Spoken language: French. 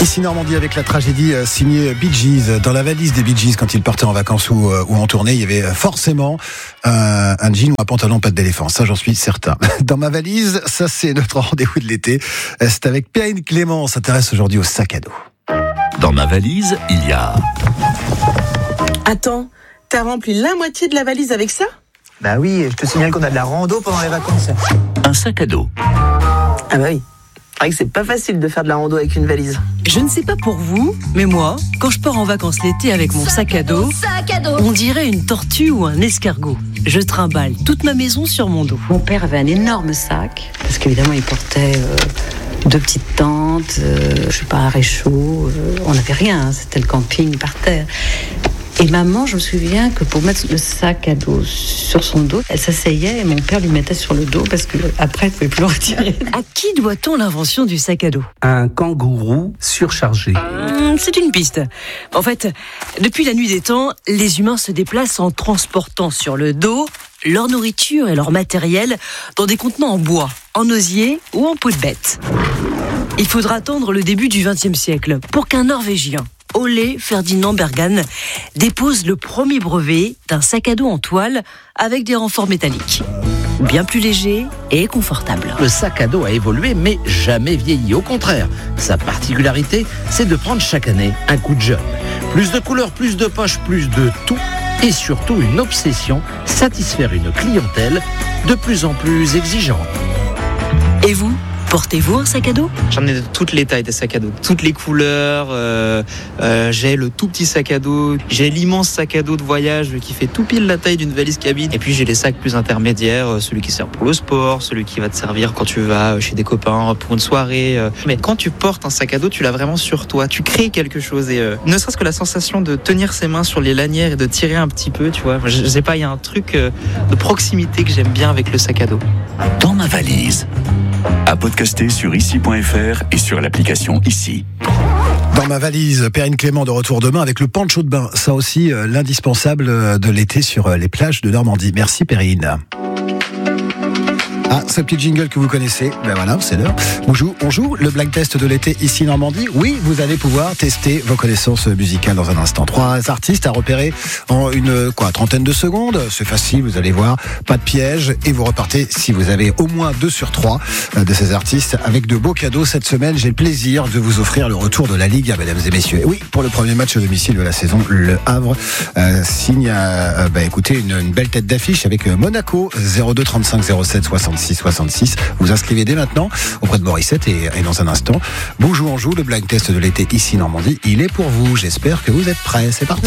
Ici Normandie avec la tragédie signée Bee Gees. Dans la valise des Bee Gees, quand ils partaient en vacances ou en tournée, il y avait forcément un jean ou un pantalon pattes d'éléphant. Ça, j'en suis certain. Dans ma valise, ça c'est notre rendez-vous de l'été. C'est avec Perrine Clément. On s'intéresse aujourd'hui au sac à dos. Dans ma valise, il y a... Attends, t'as rempli la moitié de la valise avec ça ? Bah oui, je te signale qu'on a de la rando pendant les vacances. Un sac à dos. Ah bah oui. C'est vrai que c'est pas facile de faire de la rando avec une valise. Je ne sais pas pour vous, mais moi, quand je pars en vacances l'été avec mon sac à dos, on dirait une tortue ou un escargot. Je trimballe toute ma maison sur mon dos. Mon père avait un énorme sac, parce qu'évidemment il portait 2 petites tentes, un réchaud, on n'avait rien, c'était le camping par terre. Et maman, je me souviens que pour mettre le sac à dos sur son dos, elle s'asseyait et mon père lui mettait sur le dos parce qu'après, elle ne pouvait plus le retirer. À qui doit-on l'invention du sac à dos ? Un kangourou surchargé. C'est une piste. En fait, depuis la nuit des temps, les humains se déplacent en transportant sur le dos leur nourriture et leur matériel dans des contenants en bois, en osier ou en peau de bête. Il faudra attendre le début du XXe siècle pour qu'un Norvégien, Ole Ferdinand Bergan, dépose le premier brevet d'un sac à dos en toile avec des renforts métalliques. Bien plus léger et confortable. Le sac à dos a évolué mais jamais vieilli. Au contraire, sa particularité, c'est de prendre chaque année un coup de jeune. Plus de couleurs, plus de poches, plus de tout. Et surtout une obsession, satisfaire une clientèle de plus en plus exigeante. Et vous ? Portez-vous un sac à dos ? J'en ai de toutes les tailles des sacs à dos, toutes les couleurs. J'ai le tout petit sac à dos, j'ai l'immense sac à dos de voyage qui fait tout pile la taille d'une valise cabine. Et puis j'ai les sacs plus intermédiaires, celui qui sert pour le sport, celui qui va te servir quand tu vas chez des copains pour une soirée. Mais quand tu portes un sac à dos, tu l'as vraiment sur toi. Tu crées quelque chose et ne serait-ce que la sensation de tenir ses mains sur les lanières et de tirer un petit peu, tu vois. Je sais pas, il y a un truc de proximité que j'aime bien avec le sac à dos. Dans ma valise. À podcaster sur ici.fr et sur l'application Ici. Dans ma valise, Perrine Clément de retour demain avec le poncho de bain. Ça aussi, l'indispensable de l'été sur les plages de Normandie. Merci Perrine. Ah, ce petit jingle que vous connaissez, ben voilà, c'est l'heure. On joue le blind test de l'été ici Normandie. Oui, vous allez pouvoir tester vos connaissances musicales dans un instant. 3 artistes à repérer en une trentaine de secondes. C'est facile, vous allez voir, pas de piège et vous repartez si vous avez au moins 2 sur 3 de ces artistes avec de beaux cadeaux. Cette semaine, j'ai le plaisir de vous offrir le retour de la Ligue, mesdames et messieurs. Et oui, pour le premier match à domicile de la saison, le Havre signe, écoutez, une belle tête d'affiche avec Monaco 02 35 07 66 66. Vous inscrivez dès maintenant auprès de Morissette et dans un instant, Bonjour on joue, le blind test de l'été ici Normandie. Il est pour vous. J'espère que vous êtes prêts. C'est parti.